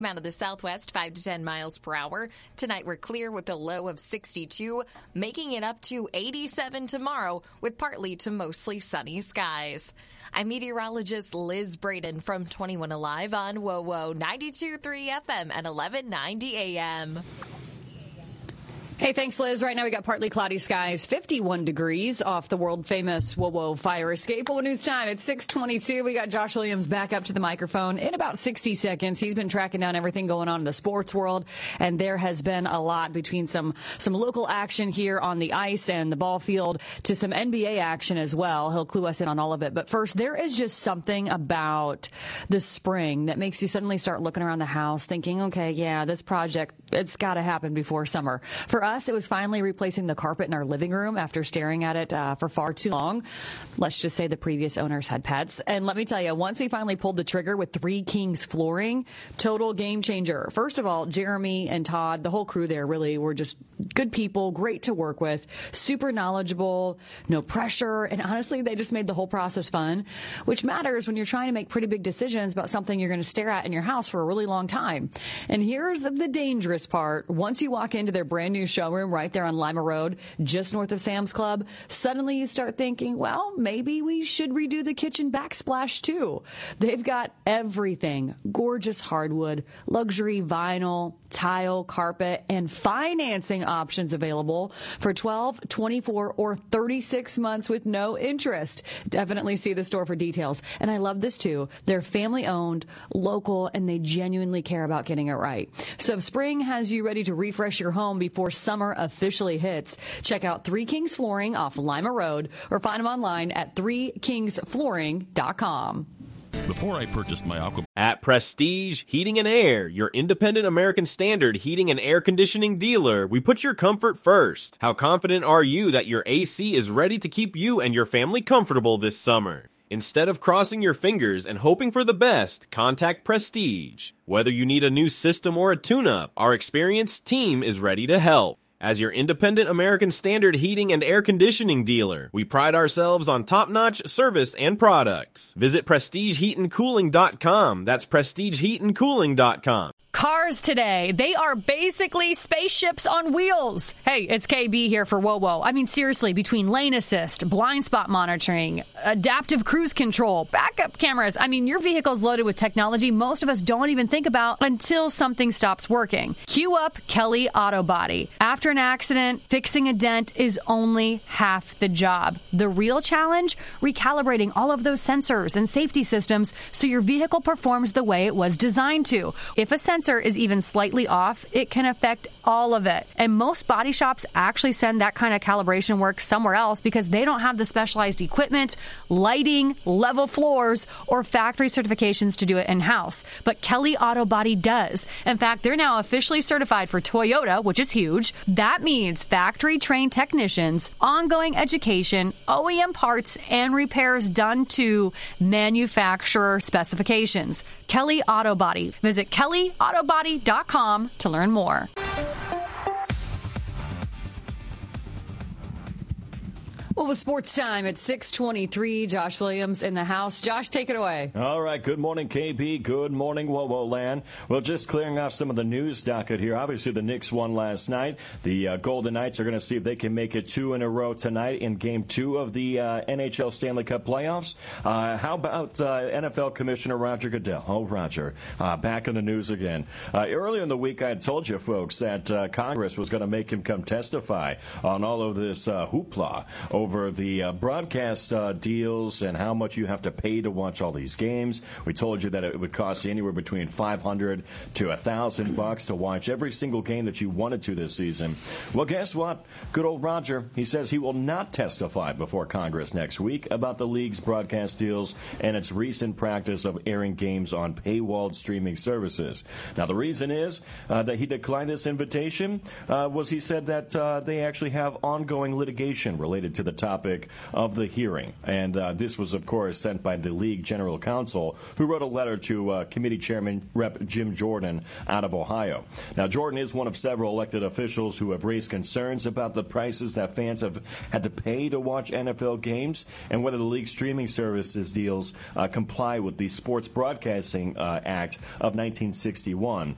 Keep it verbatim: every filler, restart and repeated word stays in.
Out of the southwest, five to ten miles per hour. Tonight we're clear with a low of sixty-two, making it up to eighty-seven tomorrow with partly to mostly sunny skies. I'm meteorologist Liz Braden from twenty-one Alive on WOWO ninety-two point three F M at eleven ninety A M. Hey, thanks, Liz. Right now we got partly cloudy skies, fifty-one degrees off the world-famous WOWO fire escape. Well, news time, it's six twenty-two. We got Josh Williams back up to the microphone in about sixty seconds. He's been tracking down everything going on in the sports world, and there has been a lot between some, some local action here on the ice and the ball field to some N B A action as well. He'll clue us in on all of it. But first, there is just something about the spring that makes you suddenly start looking around the house thinking, okay, yeah, this project, it's got to happen before summer. For us, it was finally replacing the carpet in our living room after staring at it uh, for far too long. Let's just say the previous owners had pets. And let me tell you, once we finally pulled the trigger with Three Kings Flooring, total game changer. First of all, Jeremy and Todd, the whole crew there really were just good people, great to work with, super knowledgeable, no pressure, and honestly, they just made the whole process fun, which matters when you're trying to make pretty big decisions about something you're going to stare at in your house for a really long time. And here's the dangerous part. Once you walk into their brand new showroom right there on Lima Road, just north of Sam's Club, suddenly you start thinking, well, maybe we should redo the kitchen backsplash too. They've got everything, gorgeous hardwood, luxury vinyl, tile, carpet, and financing options available for twelve, twenty-four, or thirty-six months with no interest. Definitely see the store for details. And I love this too. They're family owned, local, and they genuinely care about getting it right. So if spring has you ready to refresh your home before summer officially hits, check out Three Kings Flooring off Lima Road or find them online at three kings flooring dot com. Before I purchased my Aqua... At Prestige Heating and Air, your independent American Standard heating and air conditioning dealer, we put your comfort first. How confident are you that your A C is ready to keep you and your family comfortable this summer? Instead of crossing your fingers and hoping for the best, contact Prestige. Whether you need a new system or a tune-up, our experienced team is ready to help. As your independent American Standard heating and air conditioning dealer, we pride ourselves on top-notch service and products. Visit prestige heat and cooling dot com. That's prestige heat and cooling dot com. Cars today, they are basically spaceships on wheels. Hey, it's K B here for WOWO. I mean, seriously, between lane assist, blind spot monitoring, adaptive cruise control, backup cameras, I mean, your vehicle's loaded with technology most of us don't even think about until something stops working. Cue up Kelly Auto Body. After an accident, fixing a dent is only half the job. The real challenge? Recalibrating all of those sensors and safety systems so your vehicle performs the way it was designed to. If a sensor is even slightly off, it can affect all of it. And most body shops actually send that kind of calibration work somewhere else because they don't have the specialized equipment, lighting, level floors, or factory certifications to do it in-house. But Kelly Auto Body does. In fact, they're now officially certified for Toyota, which is huge. That means factory-trained technicians, ongoing education, O E M parts, and repairs done to manufacturer specifications. Kelly Auto Body. Visit kelly auto body dot com to learn more. Well, with sports time at six twenty-three, Josh Williams in the house. Josh, take it away. All right. Good morning, K B. Good morning, WOWO land. Well, just clearing off some of the news docket here. Obviously, the Knicks won last night. The uh, Golden Knights are going to see if they can make it two in a row tonight in Game two of the uh, N H L Stanley Cup playoffs. Uh, how about uh, N F L Commissioner Roger Goodell? Oh, Roger, uh, back in the news again. Uh, earlier in the week, I had told you, folks, that uh, Congress was going to make him come testify on all of this uh, hoopla over the uh, broadcast uh, deals and how much you have to pay to watch all these games. We told you that it would cost you anywhere between five hundred to a thousand bucks to watch every single game that you wanted to this season. Well, guess what? Good old Roger, he says he will not testify before Congress next week about the league's broadcast deals and its recent practice of airing games on paywalled streaming services. Now, the reason is uh, that he declined this invitation uh, was he said that uh, they actually have ongoing litigation related to the topic of the hearing. And uh, this was, of course, sent by the league general counsel, who wrote a letter to uh, committee chairman Representative Jim Jordan out of Ohio. Now, Jordan is one of several elected officials who have raised concerns about the prices that fans have had to pay to watch N F L games and whether the league's streaming services deals uh, comply with the Sports Broadcasting uh, Act of nineteen sixty-one.